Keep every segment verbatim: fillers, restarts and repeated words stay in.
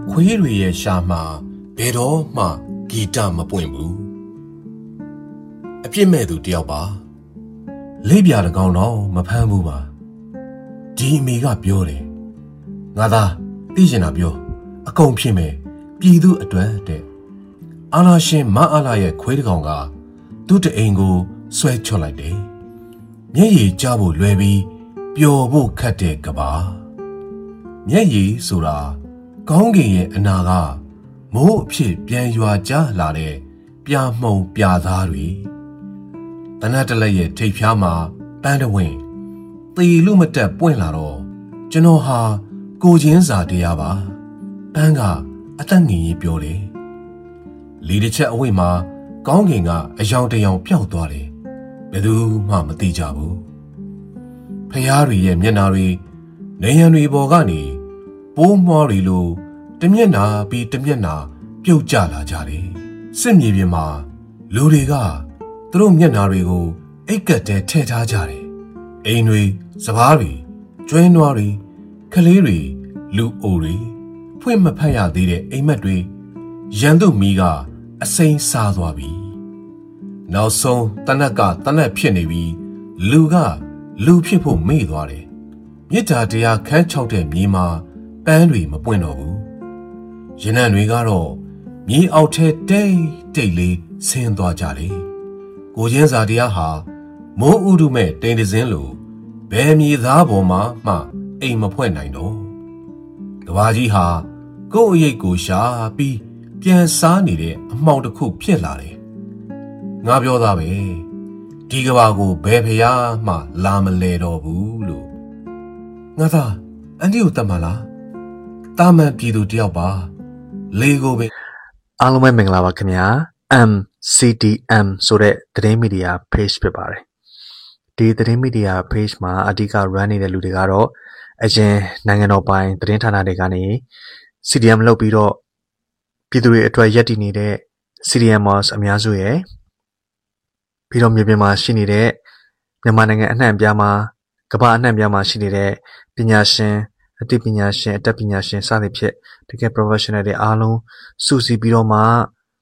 ခွေးတွေရဲ့ရှာမှာဘယ်တော့မှဂီတမပွင့်ဘူးအပြစ်မဲ့သူတယောက်ပါလိပ်ပြာတကောင်တော့မဖမ်းဘူးပါဒီအမေကပြောတယ်ငါသာသိချင်တာပြောအကုန်ဖြစ်မယ်ပြည်သူအတွက်တဲ့အာလာရှင်မအားလာရဲ့ခွေးတကောင်ကသူ့တအိမ်ကိုဆွဲချွတ်လိုက်တယ်မျက်ရည်ကျဖို့လွယ်ပြီးပျော်ဖို့ခတ်တဲ့ကဘာမျက်ရည်ဆိုတာကောင်းကင်ရဲ့အနာကမိုးအဖြစ်ပြန်ရွာကျလာတဲ့ပြာမှုံပြာသားတွေတနတ်တလက်ရဲ့ထိပ်ဖျားမှာပန်းတဝင်းตีလူမတက်ပွင့်လာတော့ကျွန်တော်ဟာကိုချင်းစာတရားပါပန်းကအသက်ငင်ကြီးပြောတယ်လေတစ်ချက်အဝိမှာကောင်းကင်ကအယောင်တယောင်ပျောက်သွားတယ်ဘယ်သူမှမသိကြဘူးဖျားတွေရဲ့မျက်နာတွေနေရံတွေပေါ်ကနေပိုးမွားတွေလိုတမျက်နာပြီးတမျက်နာပြုတ်ကျလာကြတယ်စစ်မြေပြင်မှာလူတွေကသူတို့မျက်နာတွေကိုအိတ်ကတ်တဲထည့်ထားကြတယ်အိမ်တွေစပားတွေကျွဲနွားတွေကလေးတွေလူအိုတွေဖွင့်မဖက်ရသေးတဲ့အိမ်မက်တွေရန်သူမီးကအစိမ်းစားသွားပြီနောက်ဆုံးတနက်ကတနက်ဖြစ်နေပြီးလူကလူဖြစ်ဖို့မေ့သွားတယ်မြစ်တာတရားခန်းချောက်တဲ့မြေမှာပန်းတွေမပွင့်တော့ဘူးရနံတွေကတော့မြေအောက်ထဲတိတ်တိတ်လေးဆင်းသွားကြတယ်ကိုချင်းစာတရားဟာမိုးဥဒုမဲ့တိမ်တစင်းလိုဘယ်မြေသားပေါ်မှာမှအိမ်မဖွဲ့နိုင်တော့ကဘာကြီးဟာကိုယ့်အရိတ်ကိုရှာပြီးပြန်စားနေတဲ့အမှောင်တစ်ခုဖြစ်လာတယ်ငါပြောသားပဲဒီကဘာကိုဘယ်ဖျားမှလာမလဲတော့ဘူးလို့ငါသာအန်တီကိုတတ်မလားတာမန်ပြည်သူတယောက်ပါလေကိုပဲအားလုံးပဲမင်္ဂလာပါခင်ဗျာ M C D M ဆိုတဲ့သတင်းမီဒီယာ page ဖြစ်ပါတယ်ဒီသတင်းမီဒီယာ page မှာအဓိက run နေတဲ့လူတွေကတော့အရင်နိုင်ငံတော်ပိုင်သတင်းဌာနတွေကနေ C D M လုပ်ပြီးတော့ပြည်သူတွေအတွက်ရပ်တည်နေတဲ့ C D Mers အများစုရဲ့ပြီးတော့မြေပြင်မှာရှိနေတဲ့မြန်မာနိုင်ငံအနှံ့အပြားမှာကမ္ဘာအနှံ့အပြားမှာရှိနေတဲ့ပညာရှင်အသိပညာရှင်အတတ်ပညာရှင်စသဖြင့်တကယ် professional တွေအားလုံးစုစည်းပြီးတော့မှ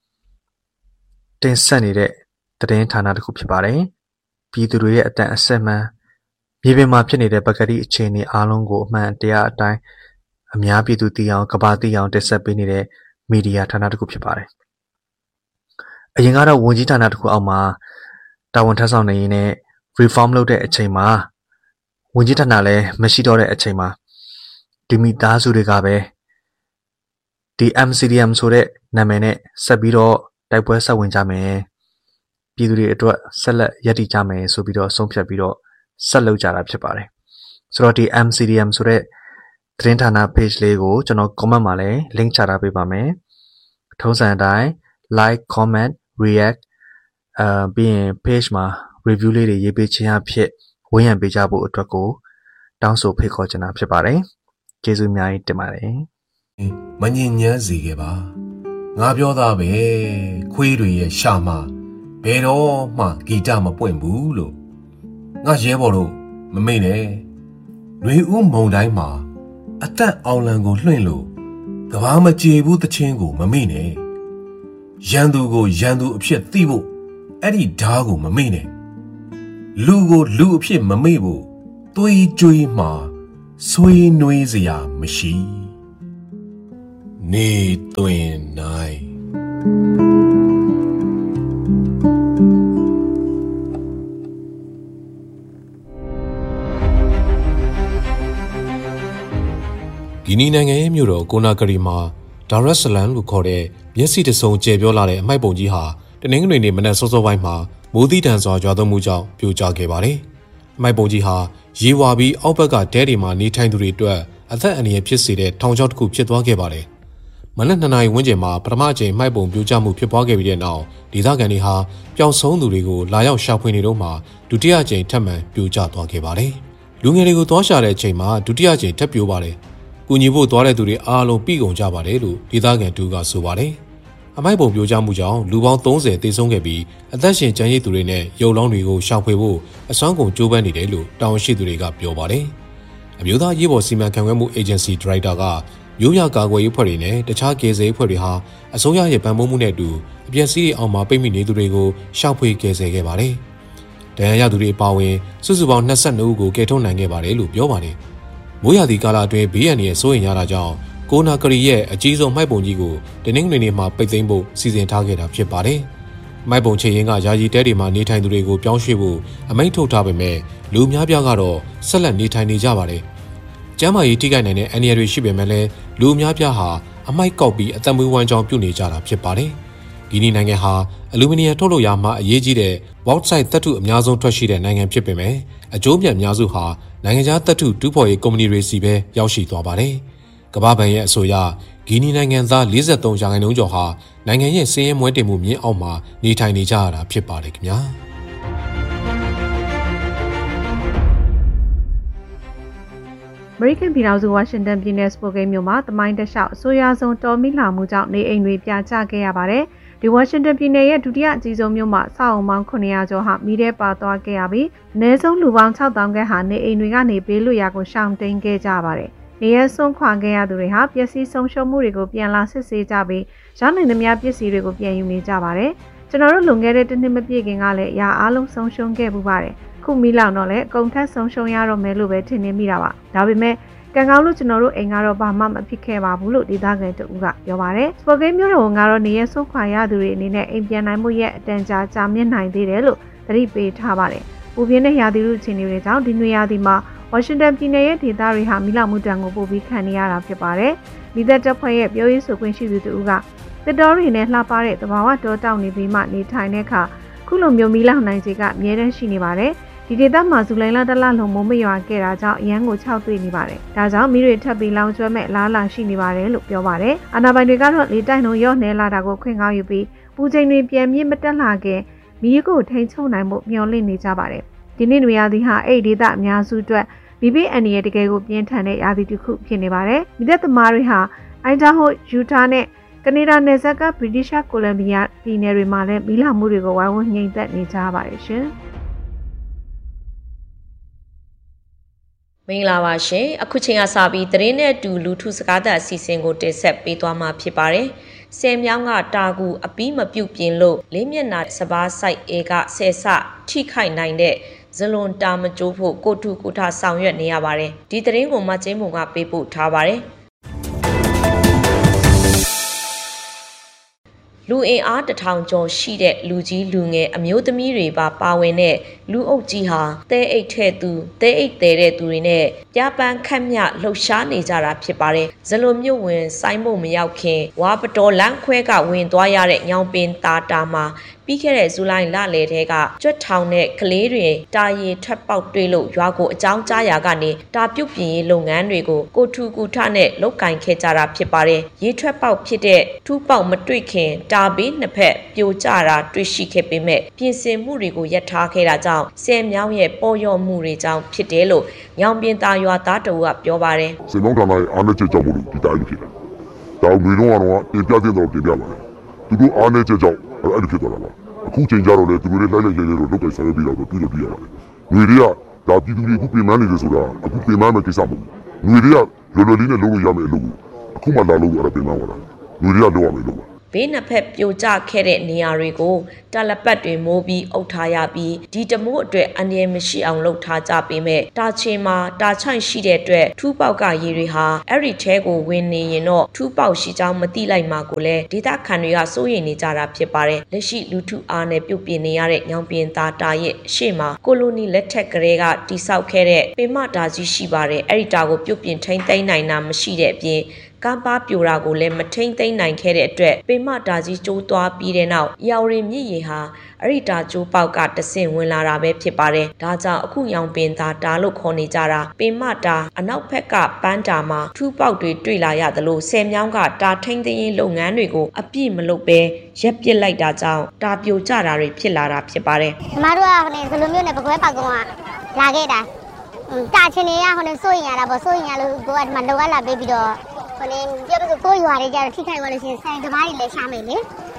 တင်ဆက်နေတဲ့သတင်းဌာနတစ်ခုဖြစ်ပါတယ်ပြည်သူတွေရဲ့အတန်အဆက်မှန်မြေပြင်မှာဖြစ်နေတဲ့ပကတိအခြေအနေအားလုံးကိုအမှန်တရားအတိုင်းအများပြည်သူသိအောင်ကမ္ဘာသိအောင်တင်ဆက်ပေးနေတဲ့မီဒီယာဌာနတစ်ခုဖြစ်ပါတယ်အရင်ကတော့ဝန်ကြီးဌာနတစ်ခုအောက်မှာတာဝန်ထမ်းဆောင်နေရင်းနဲ့ reform လုပ်တဲ့အချိန်မှာဝန်ကြီးဌာနလည်းမရှိတော့တဲ့အချိန်မှာဒီမိသားစုတွေကပဲဒီ M C D M ဆိုတဲ့နာမည်နဲ့ဆက်ပြီးတော့တိုက်ပွဲဆက်ဝင်ကြမယ်ပြည်သူတွေအတွက်ဆက်လက်ရည်တည်ကြမယ်ဆိုပြီးတော့ဆုံးဖြတ်ပြီးတော့ဆက်လုပ်ကြတာဖြစ်ပါတယ်ဆိုတော့ဒီ M C D M ဆိုတဲ့သတင်းဌာန page လေးကိုကျွန်တော် comment မှာလည်း link ချထားပေးပါမယ်ထုံးစံအတိုင်း like comment react အာပြီးရင် page မှာ review လေးတွေရေးပေးခြင်းအဖြစ်ဝန်းရံပေးကြဖို့အတွက်ကိုတောင်းဆိုဖိတ်ခေါ်ချင်တာဖြစ်ပါတယ်ကျေးဇူးအများကြီးတင်ပါတယ်မငြင်းညမ်းစီခဲ့ပါငါပြောသားပဲခွေးတွေရဲ့ရှာမှာဘယ်တော့မှဂီတမပွင့်ဘူးလို့ငါရဲဘော်တို့မမေ့နဲ့ຫນွေဥမုံတိုင်းမှာအသက်အောင်လံကိုလွှင့်လို့ကဘာမကြေဘူးတချင်းကိုမမေ့နဲ့ရန်သူကိုရန်သူအဖြစ်သိဖို့အဲ့ဒီဓားကိုမမေ့နဲ့လူကိုလူအဖြစ်မမေ့ဖို့သွေးကြွေးမှာဆွေးနွေးစရာမရှိနေသွင်းနိုင်ဂီနီနိုင်ငံရဲ့မြို့တော်ကိုနာဂရီမှာဒါရက်ဆလမ်လို့ခေါ်တဲ့မျက်စိတစုံကျယ်ပြောလာတဲ့အမိုက်ပုံကြီးဟာတနင်္ဂနွေနေ့မနက်စောစောပိုင်းမှာမိုးသီးတန်စွာရွာသွန်းမှုကြောင့်ပြိုကျခဲ့ပါတယ်။အမိုက်ပုံကြီးဟာရေဝါပြီးအောက်ဘက်ကတဲတွေမှာနေထိုင်သူတွေအတွက်အသက်အန္တရာယ်ဖြစ်စေတဲ့ထောင်ချောက်တစ်ခုဖြစ်သွားခဲ့ပါတယ်။မနက်နှစ်နာရီဝန်းကျင်မှာပထမအကြိမ်မိုက်ပုံပြိုကျမှုဖြစ်ပွားခဲ့ပြီးတဲ့နောက်ဒေသခံတွေဟာပျောက်ဆုံးသူတွေကိုလာရောက်ရှာဖွေနေတော့မှဒုတိယအကြိမ်ထပ်မံပြိုကျသွားခဲ့ပါတယ်။လူငယ်တွေကိုသွားရှာတဲ့အချိန်မှာဒုတိယအကြိမ်ထပ်ပြိုပါတယ်။ကူညီဖို့သွားတဲ့သူတွေအားလုံးပြီးကုန်ကြပါတယ်လို့ဒေသခံတူကဆိုပါတယ်။အမိုက်ပုံပြိုကျမှုကြောင့်လူပေါင်းသုံးဆယ်သေဆုံးခဲ့ပြီးအသက်ရှင်ကျန်ရစ်သူတွေနဲ့ရုပ်လောင်းတွေကိုရှာဖွေဖို့အစွမ်းကုန်ကြိုးပမ်းနေတယ်လို့တာဝန်ရှိသူတွေကပြောပါတယ်။အမျိုးသားရေးပေါ်စီမံခန့်ခွဲမှု agency ဒါရိုက်တာကမျိုးပြကာကွယ်ရေးဖွဲ့တွေနဲ့တခြားကယ်ဆယ်ရေးဖွဲ့တွေဟာအစိုးရရဲ့ဗန်ပိုးမှုနဲ့အတူအပြည့်စည်အောင်မှာပိတ်မိနေသူတွေကိုရှောက်ဖွေကယ်ဆယ်ခဲ့ပါတယ်။ဒဏ်ရာရသူတွေပါဝင်စုစုပေါင်းနှစ်ဆ၂ဦးကိုကယ်ထုတ်နိုင်ခဲ့ပါတယ်လို့ပြောပါတယ်။မိုးရာသီကာလအတွင်းဘေးအန္တရာယ်စိုးရိမ်ရတာကြောင့်ကိုနာကရီရဲ့အကြီးဆုံးမှိုက်ပုံကြီးကိုတနင်္ဂနွေနေ့မှာပိတ်သိမ်းဖို့စီစဉ်ထားခဲ့တာဖြစ်ပါတယ်။မိုက်ပုံချေရင်ကယာယီတဲတွေမှာနေထိုင်သူတွေကိုပြောင်းရွှေ့ဖို့အမိန့်ထုတ်ထားပေမဲ့လူများပြားကတော့ဆက်လက်နေထိုင်နေကြပါတယ်။ကျန်းမာရေးထိခိုက်နိုင်တဲ့အန္တရာယ်တွေရှိပေမဲ့လည်းလူများပြားဟာအမိုက်ကောက်ပြီးအသက်မွေးဝမ်းကြောင်းပြုနေကြတာဖြစ်ပါတယ်။ဂီနီနိုင်ငံဟာအလူမီနီယံထုတ်လုပ်ရာမှာအရေးကြီးတဲ့ bauxite သတ္တုအများဆုံးထွက်ရှိတဲ့နိုင်ငံဖြစ်ပေမဲ့အကျိုးမြတ်အများစုဟာနိုင်ငံခြားသတ္တုတူးဖော်ရေးကုမ္ပဏီတွေစီပဲရောက်ရှိသွားပါတယ်။ကမ္ဘာ့ဘဏ်ရဲ့အဆိုအရဂီနီနိုင်ငံသား၄၃ရာခိုင်နှုန်းကျော်ဟာနိုင်ငံရဲ့စီးရဲမွဲတင်မှုမြင့်အောက်မှာနေထိုင်နေကြရတာဖြစ်ပါတယ်ခင်ဗျာအမေရိကန်ပြည်ထောင်စုဝါရှင်တန်ပြည်နယ်စပိုကိန်းမြို့မှာတမိုင်းတစ်လျှောက်အဆိုးရွားဆုံးတော်မီလာမှုကြောင့်နေအိမ်တွေပြာကျခဲ့ရပါတယ်ဒီဝါရှင်တန်ပြည်နယ်ရဲ့ဒုတိယအကြီးဆုံးမြို့မှာစောက်အုံပေါင်းခုနှစ်ရာကျော်ဟာမိတဲ့ပါသွားခဲ့ရပြီးအနည်းဆုံးလူပေါင်းခြောက်သောင်းခန့်ဟာနေအိမ်တွေကနေဘေးလွတ်ရာကိုရှောင်တိန်ခဲ့ကြပါတယ်နေရဆုံးခွာခဲ့ရသူတွေဟာပျက်စီးဆုံးရှုံးမှုတွေကိုပြန်လာစစ်ဆေးကြပြီးရနိုင်သမျှပစ္စည်းတွေကိုပြန်ယူနေကြပါတယ်။ကျွန်တော်တို့လွန်ခဲ့တဲ့တစ်နှစ်မပြည့်ခင်ကလည်းအရာအလုံးဆုံးရှုံးခဲ့ပူပါတယ်။ခုမီလောက်တော့လည်းအကုန်ထက်ဆုံးရှုံးရတော့မယ်လို့ပဲထင်နေမိတာပါ။ဒါပေမဲ့ကံကောင်းလို့ကျွန်တော်တို့အိမ်ကတော့ဘာမှမဖြစ်ခဲ့ပါဘူးလို့ဒေသခံတဦးကပြောပါတယ်။စပိုကိန်းမြို့တော်ကတော့နေရဆုံးခွာရသူတွေအနေနဲ့အိမ်ပြန်နိုင်မှုရဲ့အတန်ကြာကြာမြင့်နိုင်သေးတယ်လို့သတိပေးထားပါတယ်။ပူပြင်းတဲ့ရာသီဥတုအခြေအနေတွေကြောင့်ဒီနွေရာသီမှာဝါရှင်တန်ပြည်နယ်ရဲ့ဒေသတွေဟာမိလောင်မှုတံကိုပို့ပြီးခံနေရတာဖြစ်ပါတယ်။မိသက်တပ်ဖွဲ့ရဲ့ပြောရေးဆိုခွင့်ရှိသူတို့ကတစ်တော်ရီနဲ့လှပတဲ့သဘာဝတောတောင်နေပြီးမှနေထိုင်တဲ့အခါခုလိုမျိုးမိလောင်နိုင်ခြေကအမြဲတမ်းရှိနေပါတယ်။ဒီဒေသမှာဇူလိုင်လတလလုံးမိုးမရွာခဲ့တာကြောင့်အရန်ကိုခြောက်သွေ့နေပါတယ်။ဒါကြောင့်မိတွေထပ်ပြီးလောင်ကျွမ်းမဲ့လားလာရှိနေပါတယ်လို့ပြောပါတယ်။အာဏာပိုင်တွေကတော့လေတိုက်နှုန်းရော့နေလာတာကိုခွင့်ကောင်းယူပြီးပူချိန်တွေပြန်မြင့်မတက်လာခင်မိကိုထိန်းချုပ်နိုင်မှုမျှော်လင့်နေကြပါတယ်။ဒီနေ့နွေရာသီဟာအဲ့ဒီဒေသအများစုအတွက်မိဘအန်ဒီရဲ့တကယ်ကိုပြင်းထန်တဲ့ရာသီတစ်ခုဖြစ်နေပါတယ်။မိသက်သမားတွေဟာအိုင်ဒါဟိုယူတာနဲ့ကနေဒါနယ်စပ်ကဗြိတိရှ်ကိုလံဘီယာပြည်နယ်တွေမှာလည်းမီးလောင်မှုတွေကိုဝိုင်းဝန်းငြိမ်သက်နေကြပါတယ်ရှင်။မင်္ဂလာပါရှင်။အခုချိန်ကစပြီးသတင်းနဲ့အတူလူထုစကားသံအစီအစဉ်ကိုတင်ဆက်ပေးသွားမှာဖြစ်ပါတယ်။ဆယ်မြောင်းကတာကူအပီးမပြုတ်ပြင်လို့လေးမျက်နှာစပားဆိုင်အေကဆယ်ဆထိခိုက်နိုင်တဲ့ဇလွန်တာမကျိုးဖို့ကိုထုကိုထဆောင်ရွက်နေရပါတယ်ဒီသတင်းကိုမကျင်းမုံကပေးပို့ထားပါတယ်လူအင်အားတထောင်ကျော်ရှိတဲ့လူကြီးလူငယ်အမျိုးသမီးတွေပါပါဝင်တဲ့လူအုပ်ကြီးဟာတဲအိတ်ထဲသူတဲအိတ်တဲတဲ့သူတွေနဲ့ပြပန်းခတ်မြလှုပ်ရှားနေကြတာဖြစ်ပါတယ်ဇလွန်မြို့ဝင်စိုင်းဖို့မရောက်ခင်ဝါပတော်လမ်းခွဲကဝင်သွားရတဲ့ညောင်ပင်တာတာမှာပြီးခဲ့တဲ့ဇူလိုင်လလယ်ထဲကကြွက်ထောင်တဲ့ကလေးတွေတာရီထွက်ပေါက်တွေ့လို့ရွာကိုအကြောင်းကြားရာကနေတာပြုတ်ပြင်ရေးလုပ်ငန်းတွေကိုကိုထူကူထနဲ့လုတ်ကင်ခဲ့ကြတာဖြစ်ပါတယ်ရေထွက်ပေါက်ဖြစ်တဲ့ထူးပေါက်မတွေ့ခင်တာဘေးနှစ်ဖက်ပြိုကျတာတွေ့ရှိခဲ့ပေမဲ့ပြင်ဆင်မှုတွေကိုရပ်ထားခဲ့တာကြောင့်ဆယ်မြောင်းရဲ့ပေါ်ရော့မှုတွေကြောင့်ဖြစ်တယ်လို့ညောင်ပင်တာရွာသားတို့ကပြောပါတယ်ဆယ်မြောင်းဌာနရဲ့အားနည်းချက်ကြောင့်မို့လို့ဒီတိုင်းဖြစ်တာဒါမျိုးတော့ကတော့တင်ပြတဲ့တော့တင်ပြပါတယ်သူတို့အားနည်းချက်ကြောင့်အဲ့လိုဖြစ်သွားတာပါအခုချိန်ကြတော့လေသူတို့လည်းလိုက်လိုက်ရဲရဲတော့လုတ်ကိုင်ဆောင်ရွက်ပြီးတော့ပြီးတော့ပြရပါတယ်။ငွေတွေကဒါပြည်သူတွေအခုပြင်ပန်းနေတယ်ဆိုတာအခုပြင်ပန်းမဲ့ကိစ္စမဟုတ်ဘူး။ငွေတွေကလော်လော်လေးနဲ့လုံးလို့ရမယ်အလုပ်ကိုအခုမှလာလို့အဲ့ဒါပြင်ပန်းသွားတာ။ငွေတွေကလုံးရမယ်လို့ပါ။ဘေးနှစ်ဖက်ပြိုကျခဲ့တဲ့နေရာတွေကိုတလပတ်တွေမိုးပြီးအုပ်ထားရပြီးဒီတမိုးအတွက်အန္တရာယ်မရှိအောင်လုပ်ထားကြပေမဲ့တာချင်မှာတာချိုင်ရှိတဲ့အတွက်ထူးပေါက်ကရေတွေဟာအဲ့ဒီထဲကိုဝင်နေရင်တော့ထူးပေါက်ရှိကြောင်းမသိလိုက်မှကိုလည်းဒေသခံတွေကစိုးရိမ်နေကြတာဖြစ်ပါတယ်လက်ရှိလူထုအားနဲ့ပြုတ်ပြင်းနေရတဲ့ညောင်ပင်သားတာရဲ့ရှေ့မှာကိုလိုနီလက်ထက်ကလေးကတိဆောက်ခဲ့တဲ့ပေမတာကြီးရှိပါတယ်အဲ့ဒီတာကိုပြုတ်ပြင်းထိမ့်သိမ်းနိုင်တာမရှိတဲ့အပြင်ကမ်းပါပြိုတာကိုလည်းမထိမ့်သိမ်းနိုင်ခဲ့တဲ့အတွက်ပေမတာကြီးကျိုးသွားပြီးတဲ့နောက်ရောင်ရင်မြစ်ရေဟာအရိတာကျိုးပေါက်ကတဆင့်ဝင်လာတာပဲဖြစ်ပါတယ်။ဒါကြောင့်အခုရောင်ပင်သားတာလို့ခေါ်နေကြတာပေမတာအနောက်ဘက်ကပန်းတာမှာထူးပေါက်တွေတွေ့လာရသလိုဆယ်မြောင်းကတာထိမ့်သိမ်းလုပ်ငန်းတွေကိုအပြည့်မလုပ်ပဲရက်ပစ်လိုက်တာကြောင့်တာပြိုကျတာတွေဖြစ်လာတာဖြစ်ပါတယ်။ကျမတို့ကဟိုနေဇလိုမျိုးနဲ့ပကွဲပေါကောင်ကလာခဲ့တာ။တာချင်နေရဟိုနေစိုးရင်ရတာပေါ့စိုးရင်ရလို့ကိုကဒီမှာလောကလာပေးပြီးတော့ဟိုနေပြောလို့ကိုရွာတွေကြတော့ထိခိုက်သွားလို့ရှိရင်ဆိုင်တမားတွေလည်းရှားမယ်လေ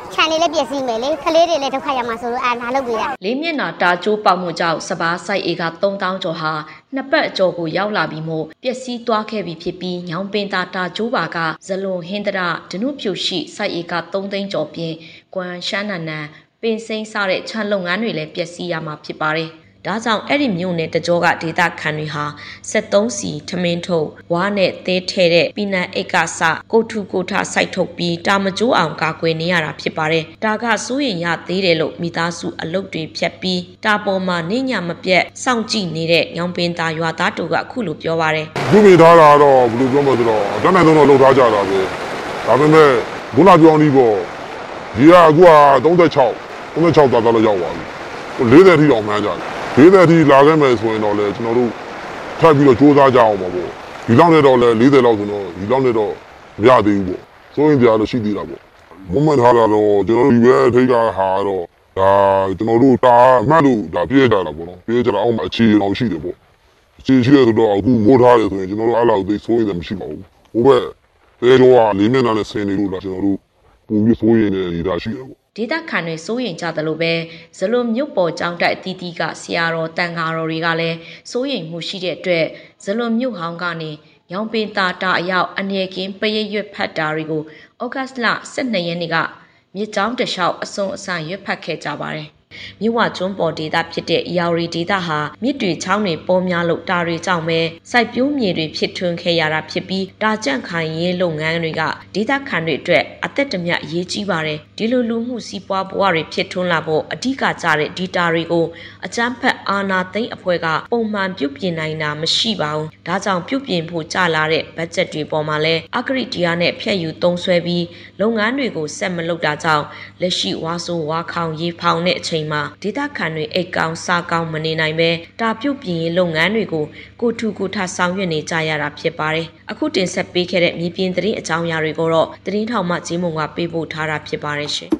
ခြံလေးလည်းပြည့်စည်မယ်လေခလေးတွေလည်းဒုက္ခရမှာဆိုလို့အာလာလုပ်ပေးတာလေးမျက်နှာတာကျိုးပေါက်မှုကြောင့်စပားစိုက်ဧကသုံးသောင်းကျော်ဟာနှစ်ပတ်အကျော်ကိုရောက်လာပြီးမို့ပျက်စီးသွားခဲ့ပြီဖြစ်ပြီးညောင်ပင်သာတာကျိုးပါကဇလွန်ဟင်းတရဒနုဖြူရှိစိုက်ဧကသုံးသိန်းကျော်ပြင်ကွမ်ရှမ်းနန်နန်ပင်စိမ့်စတဲ့ခြံလုပ်ငန်းတွေလည်းပျက်စီးရမှာဖြစ်ပါတယ်ဒါကြောင့်အဲ့ဒီမြို့နယ်တကြောကဒေသခံတွေဟာစက်သုံးစီထမင်းထုတ်ဝါနဲ့သဲထဲတဲ့ပီနံအိတ်ကစကိုထုကိုထစိုက်ထုတ်ပြီးတာမကျိုးအောင်ကာကွယ်နေရတာဖြစ်ပါတယ်ဒါကစိုးရင်ရသေးတယ်လို့မိသားစုအလုပ်တွေဖြတ်ပြီးတာပေါ်မှာနေညမပြတ်စောင့်ကြည့်နေတဲ့ညောင်ပင်သားရွာသားတို့ကအခုလိုပြောပါတယ်ခုမိထားတာတော့ဘယ်လိုပြောမလဲဆိုတော့အတန်းနိုင်ဆုံးတော့လှုပ်ထားကြတာပဲဒါပေမဲ့ဘုလားပြောင်းပြီးပေါ့ဒီကအခုကသုံး၆ သုံး၆သားသားလောက်ရောက်သွားပြီလေး၀ထိအောင်မှန်းကြတယ်လေး၀ထိလာခဲ့မယ်ဆိုရင်တော့လေကျွန်တော်တို့ထပ်ပြီးတော့စူးစမ်းကြအောင်ပါပေါ့ဒီလောက်နဲ့တော့လေလေး၀လောက်ဆိုတော့ဒီလောက်နဲ့တော့မရသေးဘူးပေါ့စိုးရင်ကြားလို့ရှိသေးတာပေါ့မမထားတာတော့ကျွန်တော်တို့ဒီဘက်ထိတ်ကဟာတော့ဒါကျွန်တော်တို့တာအမှတ်လို့ဒါပြည့်ကြတာပေါ့နော်ပြည့်ကြတာအောင်အခြေအောင်ရှိတယ်ပေါ့အခြေရှိရဆိုတော့အခုမိုးထားတယ်ဆိုရင်ကျွန်တော်တို့အဲ့လောက်သိစိုးရင်လည်းမရှိပါဘူးဟိုဘက်တဲတော့ကလေးမျက်နှာနဲ့ဆင်းနေလို့လားကျွန်တော်တို့ပုံပြီးစိုးရင်လည်းဒါရှိတယ်ပေါ့ဒေသခံတွေစိုးရင်ကြတယ်လို့ပဲဇလွန်မြို့ပေါ်ကျောင်းတက်အသီးသီးကဆရာတော်တန်ဃာတော်တွေကလည်းစိုးရင်မှုရှိတဲ့အတွက်ဇလွန်မြို့ဟောင်းကနေညောင်ပင်တာတာအရောက်အနေကင်းပရိရွတ်ဖတ်တာတွေကိုဩဂတ်လ၁၂ရက်နေ့ကမြစ်ကြောင်းတလျှောက်အစုံအစံရွတ်ဖတ်ခဲ့ကြပါတယ်မြဝကျွန်းပေါ်ဒေသဖြစ်တဲ့အရာရီဒေသဟာမြစ်တွေချောင်းတွေပေါ်များလို့တာတွေကြောင့်ပဲစိုက်ပျိုးမြေတွေဖြစ်ထွန်းခဲ့ရတာဖြစ်ပြီးတာကြန့်ခိုင်ရေးလုပ်ငန်းတွေကဒေသခံတွေအတွက်အသက်တမြတ်အရေးကြီးပါတယ်ဒီလိုလူမှုစီးပွားဘဝတွေဖြစ်ထွန်းလာဖို့အဓိကကျတဲ့ဒီတာတွေကိုအကြမ်းဖက်အာဏာသိမ်းအဖွဲ့ကပုံမှန်ပြုပြင်နိုင်တာမရှိပါဘူးဒါကြောင့်ပြုပြင်ဖို့ကြလာတဲ့ဘတ်ဂျက်တွေပေါ်မှာလဲအဂရိတရားနဲ့ဖြည့်ယူသုံးစွဲပြီးလုပ်ငန်းတွေကိုဆက်မလုပ်တာကြောင့်လက်ရှိဝါဆိုဝါခေါင်ရေးဖောင်တဲ့အချိန်မှာဒေသခံတွေအိတ်ကောင်းစားကောင်းမနေနိုင်ပဲတာပြုတ်ပြင်းလုပ်ငန်းတွေကိုကိုထူကိုထဆောင်ရွက်နေကြရတာဖြစ်ပါတယ်အခုတင်ဆက်ပေးခဲ့တဲ့မြေပြင်သတင်းအကြောင်းအရာတွေကိုတော့သတင်းထောက်မှဂျင်းမုံကပေးပို့ထားတာဖြစ်ပါတယ်ရှင်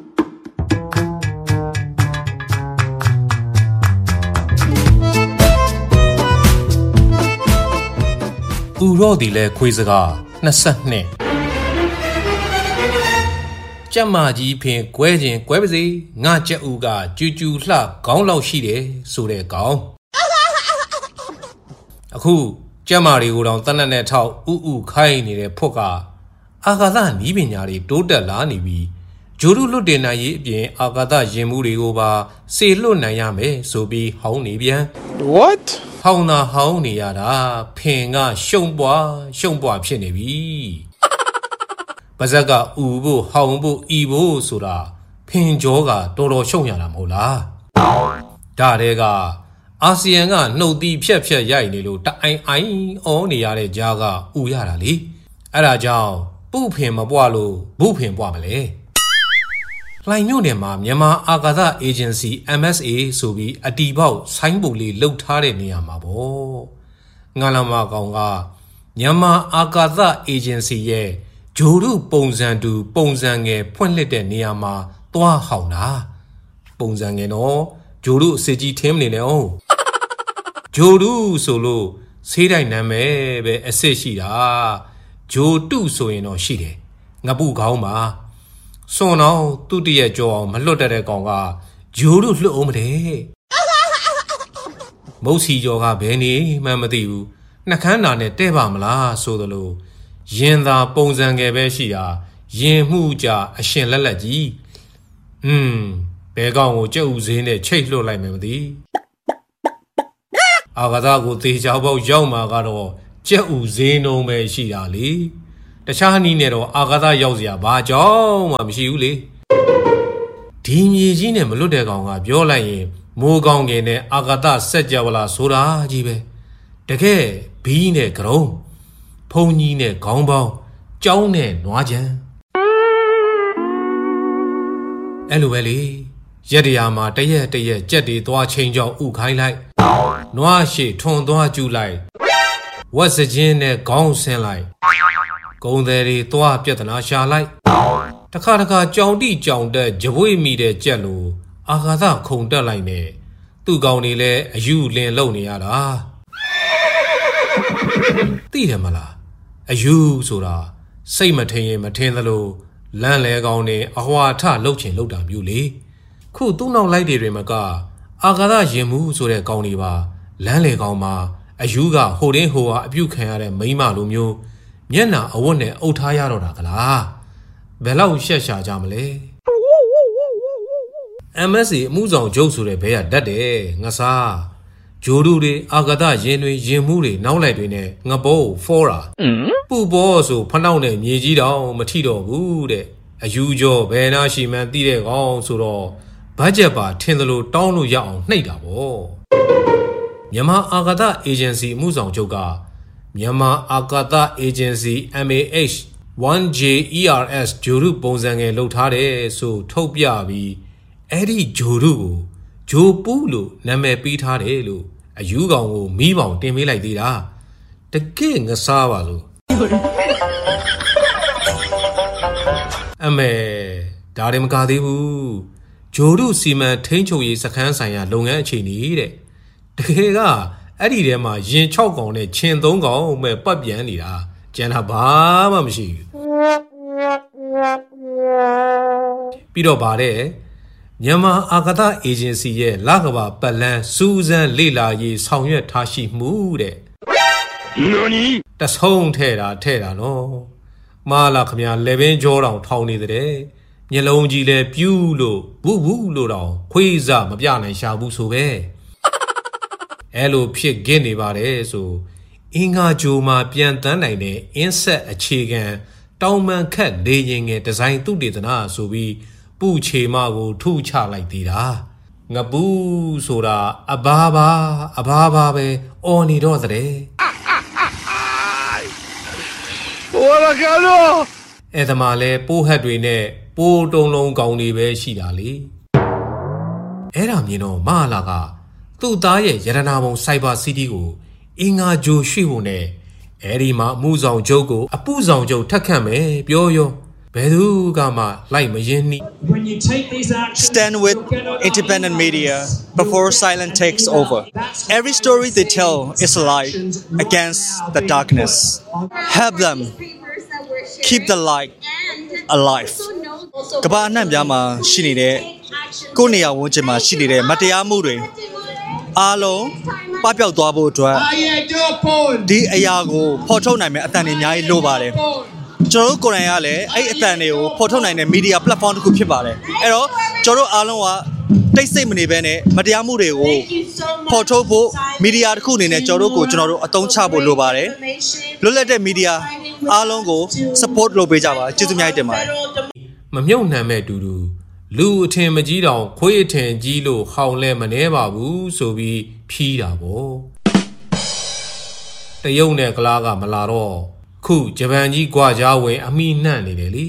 ဥရောဒီလဲခွေးစကား၂၂ကြက်မကြီးဖင်ကွဲခြင်းကွဲပါစေငါကြက်ဦးကကျူကျူလှခေါင်းလောက်ရှိတယ်ဆိုတဲ့ကောင်အခုကြက်မတွေကိုတော့တနက်နဲ့ထောက်ဥဥခိုင်းနေတဲ့ဖွက်ကအာကာသနီးပညာတွေတိုးတက်လာနေပြီးဂျိုရုလွတ်တင်နိုင်ရေးအပြင်အာကာသရင်မှုတွေကိုပါစေလွတ်နိုင်ရမယ်ဆိုပြီးဟောင်းနေပြန် What ဟောင်းတာဟောင်းနေရတာဖင်ကရှုံပွားရှုံပွားဖြစ်နေပြီပါဇက်ကဥဖို့ဟောင်းဖို့ဤဖို့ဆိုတာဖင်ကြောကတော်တော်ရှုံရတာမဟုတ်လားဒါတဲ့ကအာဆီယံကနှုတ်သီးဖြက်ဖြက်ရိုက်နေလို့တအိုင်အိုင်အောနေရတဲ့ကြားကဥရတာလေအဲ့ဒါကြောင့်ပုဖင်မပွားလို့ဘုဖင်ပွားမလဲလှိုင်မြို့နယ်မှာမြန်မာအာကာသအေဂျင်စီ M S A ဆိုပြီးအတီပေါက်ဆိုင်းပုံလေးလှုပ်ထားတဲ့နေရာမှာပေါ့ငါလမကောင်ကမြန်မာအာကာသအေဂျင်စီရဲ့ဂျိုရုပုံစံတူပုံစံငယ်ဖွင့်လှစ်တဲ့နေရာမှာသွားဟောင်းတာပုံစံငယ်တော့ဂျိုရုအစစ်ကြီးထင်းမနေနဲ့အောင်ဂျိုရုဆိုလို့ဆေးတိုင်းနာမည်ပဲအစစ်ရှိတာဂျိုတုဆိုရင်တော့ရှိတယ်ငပုခေါင်းပါစွန်အောင်သူ့တရက်ကြောအောင်မလွတ်တတ်တဲ့ကောင်ကဂျိုရုလွတ်အောင်မတဲ့မုတ်စီကျော်ကဘယ်နေမှမသိဘူးနှကန်းတာနဲ့တဲ့ပါမလားဆိုသလိုရင်သာပုံစံငယ်ပဲရှိတာရင်မှုကြအရှင်လက်လက်ကြီးอืมဘဲကောင်ကိုကြက်ဥစင်းနဲ့ချိတ်လွတ်လိုက်မယ်မသိအာကာသကိုသေချာပေါက်ရောက်မှာကတော့ကြက်ဥစင်းလုံးပဲရှိတာလေတခြားနည်းနဲ့တော့အာကာသရောက်စရာဘာကြောင့်မှမရှိဘူးလေဒီမြေကြီးနဲ့မလွတ်တဲ့ကောင်ကပြောလိုက်ရင်မိုးကောင်ငယ်နဲ့အာကာသစက်ကြဝဠာဆိုတာကြီးပဲတကယ်ဘီးနဲ့ကရုံးဖုန်ကြီးနဲ့ခေါင်းပေါင်းကြောင်းနဲ့နွားကြံအဲ့လိုပဲလေရက်တရာမှာတရက်တရက်ကြက်တွေသွားချင်းကြောင်ဥခိုင်းလိုက်နွားရှိထွန်သွားကျူလိုက်ဝက်စချင်းနဲ့ခေါင်းဆင်းလိုက်ကုံတယ်တွေသွားပြဿနာရှာလိုက်တခါတခါကြောင်တိကြောင်တက်ကြပွေမိတဲ့ကြက်လိုအာကာသခုန်တက်လိုက်နဲ့သူ့ကောင်တွေလည်းအယူလင်လုံနေရတာသိတယ်မလားအယူဆိုတာစိတ်မထင်ရင်မထင်သလိုလမ်းလေကောင်နဲ့အဟွာထလှုပ်ချင်လှုပ်တာမျိုးလေခုသူ့နောက်လိုက်တွေတွေမှာကအာကာသရင်မှုဆိုတဲ့ကောင်တွေပါလမ်းလေကောင်မှာအယူကဟိုတင်းဟိုဟာအပြုတ်ခံရတဲ့မိန်းမလိုမျိုးမျက်နှာအဝတ်နဲ့အုပ်ထားရတော့တာကလားဘယ်လောက်ရှက်ရှာကြမလဲ M S C အမှုဆောင်ချုပ်ဆိုတဲ့ဘဲကတတ်တယ်ငါစားဂျိုဒူတွေအာကာသရင်တွေရင်မှုတွေနောက်လိုက်တွေနဲ့ငပိုးဖောရာပူပေါ်ဆိုဖနှောက်နဲ့မြေကြီးတောင်မထိတော့ဘူးတဲ့အယူကျော်ဘယ်နာရှိမှန်းသိတဲ့ကောင်ဆိုတော့ဘတ်ဂျက်ပါထင်သလိုတောင်းလို့ရအောင်နှိပ်တာပေါ့မြန်မာအာကာသအေဂျင်စီအမှုဆောင်ချုပ်ကမြန်မာအာကာသအေဂျင်စီ M A H one J E R S ဂျိုဒူပုံစံငယ်လှုပ်ထားတယ်ဆိုထုတ်ပြပြီးအဲ့ဒီဂျိုဒူကိုဂျိုပူးလို့နာမည်ပေးထားတယ်လို့အယူကောင်ကိုမီးပေါင်တင်ပေးလိုက်သေးတာတကယ်ငစားပါလို့အမေဒါတွေမကသေးဘူးဂျိုဒူစီမံထိန်းချုပ်ရေးစခန်းဆိုင်ရာလုပ်ငန်းအခြေအနေတဲ့တကယ်ကအဲ့ဒီထဲမှာရင်၆កောင်နဲ့ခြင်၃កောင်မဲ့ပတ်ပြန်နေတာကျန်တာဘာမှမရှိဘူးပြီးတော့ဗါတဲ့မြန်မာအာကာသအေဂျင်စီရဲ့လကဘာပတ်လန်းစူးစမ်းလေ့လာရေးဆောင်ရွက်ထားရှိမှုတဲ့တဆုံးထဲတာထဲတာနော်မာလာခမရလေဘင်းကြောတောင်ထောင်းနေတဲ့မျက်လုံးကြီးလဲပြူးလို့ဘူးဘူးလို့တောင်ခွေးစားမပြနိုင်ရှာဘူးဆိုပဲအဲ့လိုဖြစ်ခင်းနေပါတယ်ဆိုအင်္ဂါဂျိုမှာပြန်တန်းနိုင်တဲ့အင်းဆက်အခြေခံတောင်မှန်ခတ်လေရင်ငယ်ဒီဇိုင်းသုတေသနဆိုပြီးပူချေမကိုထုချလိုက်သေးတာငပူးဆိုတာအဘာဘာအဘာဘာပဲအော်နေတော့တဲ့ဟိုလာကလောအဲ့ဒါမှလဲပိုးဟက်တွေနဲ့ပိုးတုံလုံးကောင်းတွေပဲရှိတာလေအဲ့ဒါမြင်တော့မလာကသူ့သားရဲ့ရတနာပုံစိုက်ဘာစီတီကိုအင်္ဂါဂျိုရွှေ့ဖို့နဲ့အဲ့ဒီမှာအမှုဆောင်ချုပ်ကိုအပူဆောင်ချုပ်ထက်ခတ်မယ်ပြောရောဘယ်သူကမှလိုက်မရင်းနှီး Stand with independent media before silence takes over. Every story they tell is a light against the darkness. Help them keep the light alive. ကမ္ဘာအနှံ့ပြားမှာရှိနေတဲ့ကိုယ့်နေရာဝန်းကျင်မှာရှိနေတဲ့မတရားမှုတွေအားလုံးပပျောက်သွားဖို့အတွက်ဒီအရာကိုဖော်ထုတ်နိုင်မယ့်အတန်တွေအများကြီးလိုပါတယ်ကျွန်တော်တို့ကိုယ်တိုင်ကလည်းအဲ့အတန်တွေကိုဖော်ထုတ်နိုင်တဲ့ media platform တစ်ခုဖြစ်ပါတယ်အဲ့တော့ကျွန်တော်တို့အားလုံးကတိတ်ဆိတ်မနေဘဲနဲ့မတရားမှုတွေကိုဖော်ထုတ်ဖို့ media တစ်ခုအနေနဲ့ကျွန်တော်တို့ကိုကျွန်တော်တို့အသုံးချဖို့လိုပါတယ်လွတ်လပ်တဲ့ media အားလုံးကို support လုပ်ပေးကြပါကျေးဇူးအများကြီးတင်ပါတယ်မမြုပ်နှံမဲ့တူတူလူအထင်မကြီးတောင်ခွေးအထင်ကြီးလို့ဟောင်းလဲမနှဲပါဘူးဆိုပြီးဖြီးတာပေါ့တရုတ်နဲ့ကလားကမလာတော့ခုဂျပန်ကြီးကြွားကြဝင်အမိနှံ့နေတယ်လေ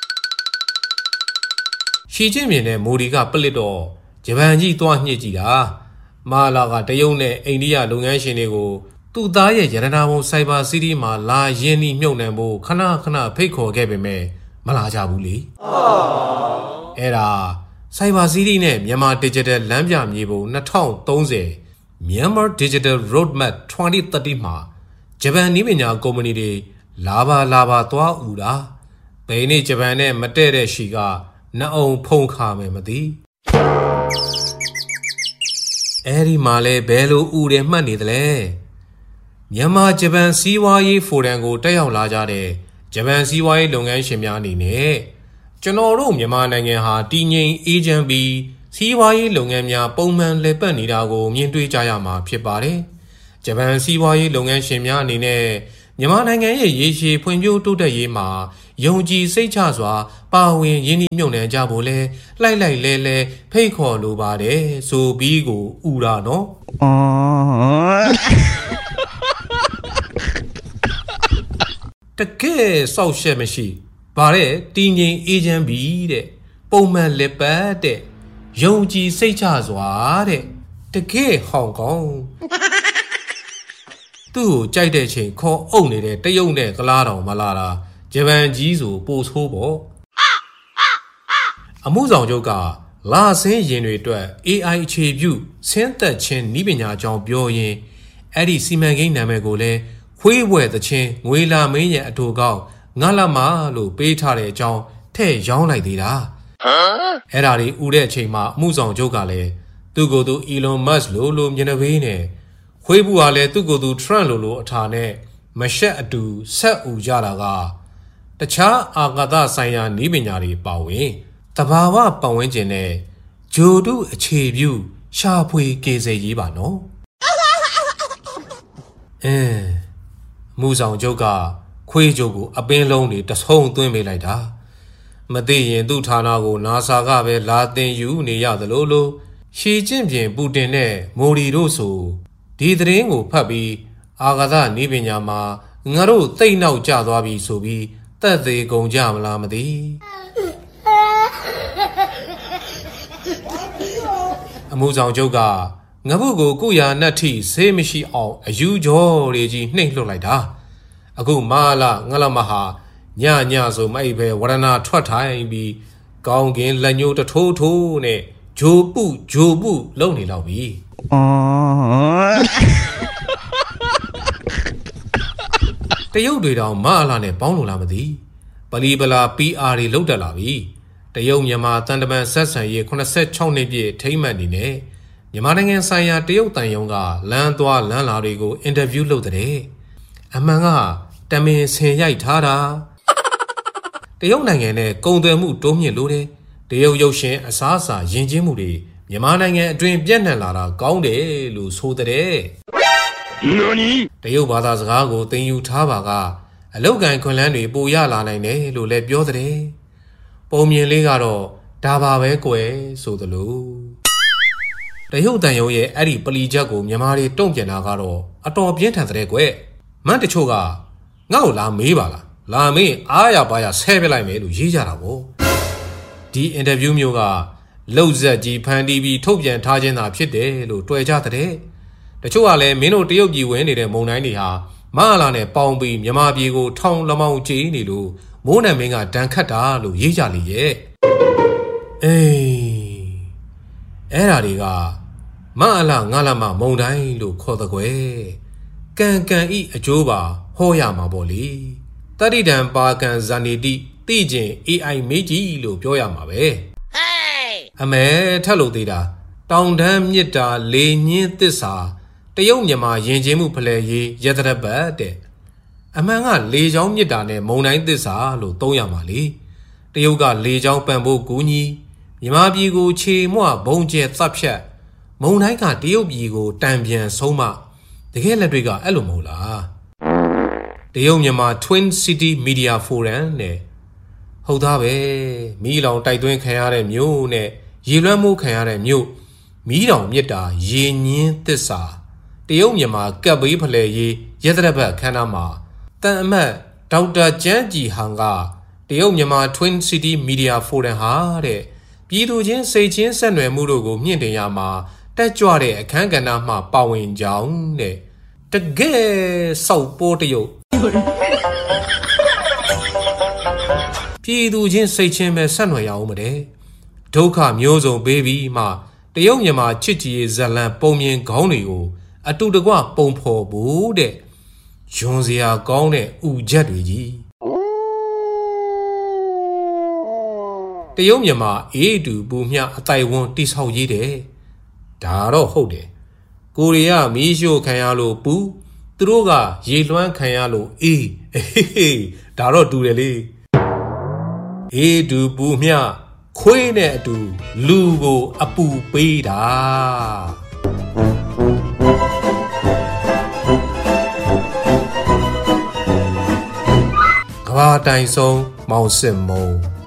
ရှီကျင့်မြင်တဲ့မိုဒီကပလစ်တော့ဂျပန်ကြီးသွားညှစ်ကြည့်တာမာလာကတရုတ်နဲ့အိန္ဒိယလုပ်ငန်းရှင်တွေကိုသူ့သားရဲ့ရတနာဘုံစိုက်ဘာစီးတီးမှာလာရင်းနှီးမြုပ်နှံဖို့ခဏခဏဖိတ်ခေါ်ခဲ့ပေမဲ့မလာကြဘူးလေအဲ့ဒါစိုက်ဘာစီးတီးနဲ့မြန်မာ Digital လမ်းပြမြေပုံ၂၀၃၀ Myanmar Digital Roadmap twenty thirty မှာဂျပန်နည်းပညာကုမ္ပဏီတွေလာပါလာပါသွားဦးတာဘယ်နေ့ဂျပန်နဲ့မတည့်တဲ့ရှီကနှအုံဖုံခါမယ်မသိအဲ့ဒီမှာလဲဘယ်လိုဦးတယ်မှတ်နေသလဲမြန်မာဂျပန်စီးပွားရေးဖိုရမ်ကိုတက်ရောက်လာကြတဲ့ဂျပန်စီးပွားရေးလုပ်ငန်းရှင်များအနေနဲ့ကျွန်တော်တို့မြန်မာနိုင်ငံဟာတည်ငြိမ်အေးချမ်းပြီးစီးပွားရေးလုပ်ငန်းများပုံမှန်လည်ပတ်နေတာကိုမြင်တွေ့ကြရမှာဖြစ်ပါတယ်ဂျပန်စီးပွားရေးလုပ်ငန်းရှင်များအနေနဲ့မြန်မာနိုင်ငံရဲ့ရေရှည်ဖွံ့ဖြိုးတိုးတက်ရေးမှာယုံကြည်စိတ်ချစွာပါဝင်ရင်းနှီးမြှုပ်နှံကြဖို့လဲလိုက်လိုက်လဲလဲဖိတ်ခေါ်လိုပါတယ်ဆိုပြီးကိုဥတာနော်အော်တကယ်စောက်ရှက်မရှိဗါတဲ့တင်းငိမ်အေဂျင့်ဘီတဲ့ပုံမှန်လက်ပတ်တဲ့ယုံကြည်စိတ်ချစွာတဲ့တကယ်ဟောင်ကောင်သူ့ကိုကြိုက်တဲ့ချိန်ခေါ်အုပ်နေတဲ့တရုတ်နဲ့ကလားတောင်မလာတာဂျပန်ကြီးဆိုပိုဆိုးပေါ့အမှုဆောင်ချုပ်ကလာဆင်းရင်တွေအတွက် A I အခြေပြုဆင်းသက်ခြင်းနည်းပညာကြောင့်ပြောရင်အဲ့ဒီစီမံကိန်းနာမည်ကိုလည်းခွေးဘွယ်သချင်းငွေလာမင်းရဲ့အတူကောက်ငါလာမလို့ပေးထားတဲ့အကြောင်းထထဲ့ရောင်းလိုက်သေးတာအဲ့ဒါတွေဥတဲ့အချိန်မှာအမှုဆောင်ချုပ်ကလည်းသူ့ကိုယ်သူ Elon Musk လို့လို့မျက်နှာပေးနဲ့ခွေးဘူးကလည်းသူ့ကိုယ်သူ Trump လို့လို့အထာနဲ့မရှက်အတူဆက်ဥကြတာကတခြားအာကာသဆိုင်ရာနည်းပညာတွေပါဝင်တဘာဝပတ်ဝန်းကျင်နဲ့ဂျိုတုအခြေပြုရှာဖွေကေစေရေးပါနော်အင်းမူဆောင်ချုပ်ကခွေးကြိုကိုအပင်းလုံးတွေတဆုံသွင်းပေးလိုက်တာမသိရင်သူ့ဌာနကို NASA ကပဲလာတင်ယူနေရသလိုလိုရှီကျင့်ပြင်ပူတင်နဲ့မိုဒီတို့ဆိုဒီသတင်းကိုဖတ်ပြီးအာကာသနည်းပညာမှာငါတို့သိမ့်နောက်ကျသွားပြီဆိုပြီးတက်သေးကုန်ကြမလားမသိအမှုဆောင်ချုပ်ကငပုကိုကုရာနတ်ထိဆေးမရှိအောင်အယူကြောတွေကြီးနှိမ့်လွှတ်လိုက်တာအခုမာလာငလမဟာညညဆိုမိုက်ပဲဝရဏထွက်ထိုင်ပြီးကောင်းကင်လက်ညှိုးတထိုးထိုးနဲ့ဂျိုပုဂျိုပုလုံနေတော့ပြီအော်တရုတ်တွေတောင်မာလာနဲ့ပေါင်းလို့လားမသိပလီပလာ ပီ အာ တွေလောက်တက်လာပြီတရုတ်မြန်မာတန်တမန်ဆက်ဆံရေးeighty-sixနှစ်ပြည့်ထိမ့်မှတ်နေနဲ့မြန်မာနိုင်ငံဆိုင်ရာတရုတ်တန်ယုံကလမ်းသွားလမ်းလာတွေကိုအင်တာဗျူးလုပ်တဲ့အမှန်ကတမင်ဆင်ရိုက်ထားတာတရုတ်နိုင်ငံနဲ့ကုန်သွယ်မှုတိုးမြင့်လို့တယ်တရုတ်ရုပ်ရှင်အစားအစာယဉ်ကျေးမှုတွေမြန်မာနိုင်ငံအတွင်းပြန့်နှံ့လာတာကောင်းတယ်လို့ဆိုတဲ့တရုတ်ဘာသာစကားကိုသင်ယူထားပါကအလောက်ကန်ခွန်လန်းတွေပိုရလာနိုင်တယ်လို့လည်းပြောတဲ့ပုံမြင်လေးကတော့ဒါပါပဲကွယ်ဆိုသလိုတရုတ်တန်ယုံရဲ့အဲ့ဒီပလီချက်ကိုမြန်မာတွေတုံ့ပြန်တာကတော့အတော်ပြင်းထန်တဲ့ကွယ်မန်းတချို့ကငါ့ကိုလာမေးပါလားလာမေးအားရပါရဆဲပြလိုက်မယ်လို့ရေးကြတာပေါ့ဒီအင်တာဗျူးမျိုးကလှုပ်ဆက်ကြီးဖန်တီးပြီးထုတ်ပြန်ထားခြင်းသာဖြစ်တယ်လို့တွေ့ကြတဲ့တချို့ကလည်းမင်းတို့တရုတ်ပြည်ဝင်နေတဲ့မုံတိုင်းတွေဟာမဟာလာနဲ့ပေါင်းပြီးမြန်မာပြည်ကိုထောင်လမောင်ကြီးနေလို့မိုးနံမင်းကတန်ခတ်တာလို့ရေးကြလေရဲ့အေးအဲ့ဓာတွေကမဟာလာငါလာမမုံတိုင်းလို့ခေါ်တဲ့ကွယ်ကံကံဤအကျိုးပါဟောရမှာပေါ့လေတတိတံပါကံဇာနေတိသိကျင် အေးအိုင် မေးကြီးလို့ပြောရမှာပဲအမဲထက်လို့သေးတာတောင်တန်းမြစ်တာလေညင်းသစ္စာတရုတ်မြန်မာယဉ်ကျေးမှုဖလှယ်ရေးရတရပတ်တဲ့အမှန်ကလေချောင်းမြစ်တာနဲ့မုံတိုင်းသစ္စာလို့သုံးရမှာလေတရုတ်ကလေချောင်းပံ့ပိုးကူညီမြန်မာပြည်ကိုခြေမွဘုံကျဲသတ်ဖြတ်မုံတိုင်းကတရုတ်ပြည်ကိုတံပြန်ဆုံးမတကယ်လက်တွေကအဲ့လိုမဟုတ်လားတရုတ်မြန်မာ Twin City Media Forum နဲ့ဟုတ်သားပဲမီးလောင်တိုက်သွင်းခံရတဲ့မြို့နဲ့ရေလွှမ်းမိုးခံရတဲ့မြို့မီးတောင်မြစ်တာရေညင်းသစ္စာတရုတ်မြန်မာကပ်ဘေးဖလှယ်ရေးရတရပတ်ခန်းနာမှာတန်အမတ်ဒေါက်တာကျန်းကြည်ဟန်ကတရုတ်မြန်မာ Twin City Media Forum ဟာတဲ့ပြည်သူချင်းစိတ်ချင်းဆက်နွယ်မှုတို့ကိုမြင့်တင်ရမှာတက်ကြွတဲ့အခန်းကဏ္ဍမှပါဝင်ကြောင်းတဲ့တကယ်စောက်ပိုးတရုတ်ပြည်သူချင်းစိတ်ချင်းပဲဆက်နွယ်ရအောင်မတဲ့ဒုက္ခမျိုးစုံပေးပြီးမှတရုတ်မြန်မာချစ်ကြည်ရေးဇလံပုံမြင်ခေါင်းတွေကိုအတူတကွပုံဖော်ဖို့တဲ့ယွန်စရာကောင်းတဲ့ဥချက်တွေကြီးတရုတ်မြန်မာအေးတူပူမြအတိုင်ဝန်းတိဆောက်ရေးတယ်ဒါတော့ဟုတ်တယ်ကိုရီးယားမီးရှို့ခံရလို့ပူသူတို့ကရေလွှမ်းခံရလို့အေးအေးဒါတော့တူတယ်လေအေးတူပူမြခွေးနဲ့အတူလူကိုအပူပေးတာကဘာတိုင်ဆုံးမောင်စစ်မုံ